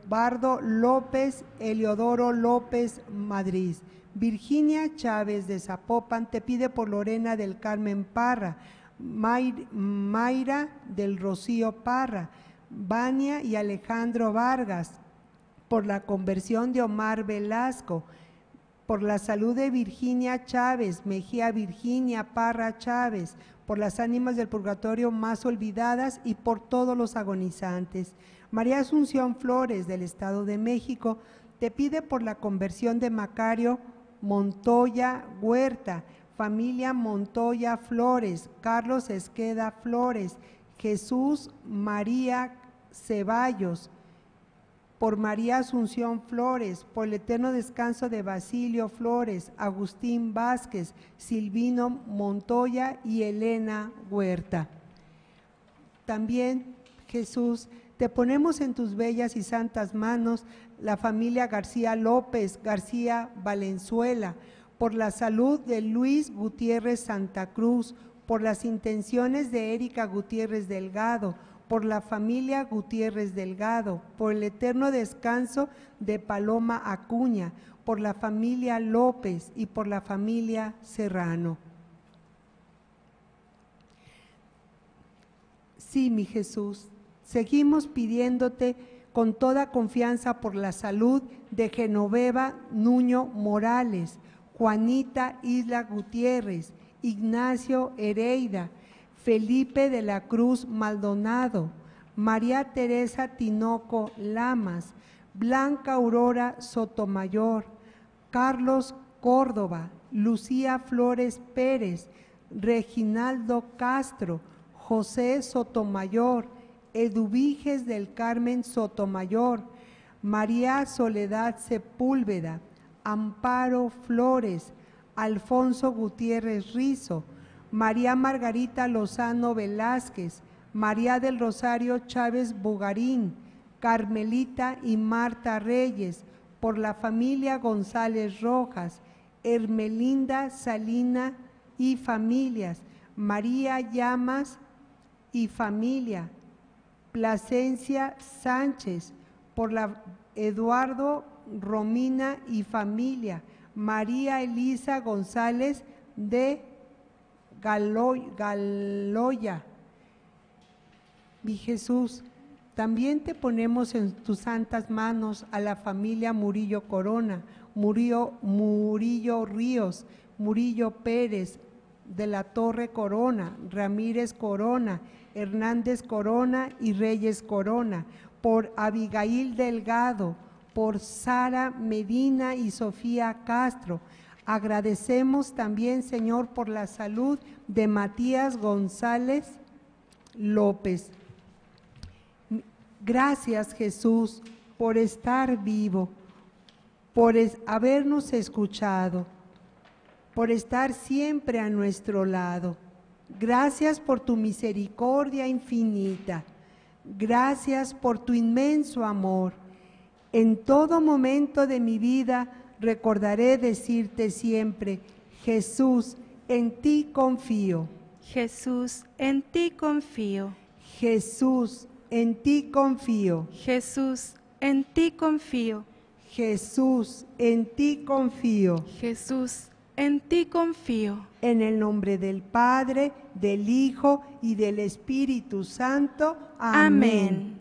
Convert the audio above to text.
Leobardo López, Eliodoro López Madrid. Virginia Chávez de Zapopan te pide por Lorena del Carmen Parra, Mayra del Rocío Parra, Vania y Alejandro Vargas, por la conversión de Omar Velasco, por la salud de Virginia Chávez, Mejía Virginia Parra Chávez, por las ánimas del purgatorio más olvidadas y por todos los agonizantes. María Asunción Flores del Estado de México te pide por la conversión de Macario Montoya Huerta, familia Montoya Flores, Carlos Esqueda Flores, Jesús María Ceballos, por María Asunción Flores, por el eterno descanso de Basilio Flores, Agustín Vázquez, Silvino Montoya y Elena Huerta. También, Jesús, te ponemos en tus bellas y santas manos la familia García López, García Valenzuela, por la salud de Luis Gutiérrez Santa Cruz, por las intenciones de Erika Gutiérrez Delgado, por la familia Gutiérrez Delgado, por el eterno descanso de Paloma Acuña, por la familia López y por la familia Serrano. Sí, mi Jesús, seguimos pidiéndote con toda confianza por la salud de Genoveva Nuño Morales, Juanita Isla Gutiérrez, Ignacio Hereida, Felipe de la Cruz Maldonado, María Teresa Tinoco Lamas, Blanca Aurora Sotomayor, Carlos Córdoba, Lucía Flores Pérez, Reginaldo Castro, José Sotomayor, Eduviges del Carmen Sotomayor, María Soledad Sepúlveda, Amparo Flores, Alfonso Gutiérrez Rizo, María Margarita Lozano Velázquez, María del Rosario Chávez Bugarín, Carmelita y Marta Reyes, por la familia González Rojas, Hermelinda Salina y familias, María Llamas y familia, Plasencia Sánchez, por la Eduardo Romina y familia, María Elisa González de Galoya. Mi Jesús, también te ponemos en tus santas manos a la familia Murillo Corona, Murillo Ríos, Murillo Pérez, de la Torre Corona, Ramírez Corona, Hernández Corona y Reyes Corona, por Abigail Delgado, por Sara Medina y Sofía Castro. Agradecemos también, Señor, por la salud de Matías González López. Gracias, Jesús, por estar vivo, por habernos escuchado, por estar siempre a nuestro lado. Gracias por tu misericordia infinita. Gracias por tu inmenso amor. En todo momento de mi vida recordaré decirte siempre: Jesús, en ti confío. Jesús, en ti confío. Jesús, en ti confío. Jesús, en ti confío. Jesús, en ti confío. Jesús, en ti confío. En el nombre del Padre, del Hijo y del Espíritu Santo. Amén.